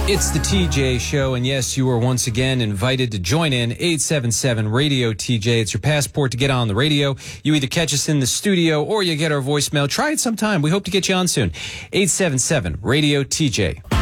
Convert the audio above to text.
It's the TJ Show, and yes, you are once again invited to join in 877-RADIO-TJ. It's your passport to get on the radio. You either catch us in the studio or you get our voicemail. Try it sometime. We hope to get you on soon. 877-RADIO-TJ.